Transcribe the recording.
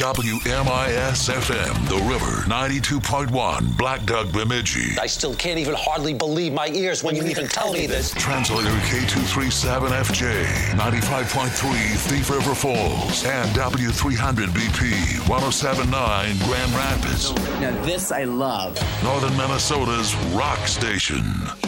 WMIS-FM, The River, 92.1, Black Duck, Bemidji. I still can't even hardly believe my ears when you even tell me this. Translator K237FJ, 95.3 Thief River Falls, and W300BP, 107.9 Grand Rapids. Now this I love. Northern Minnesota's rock station.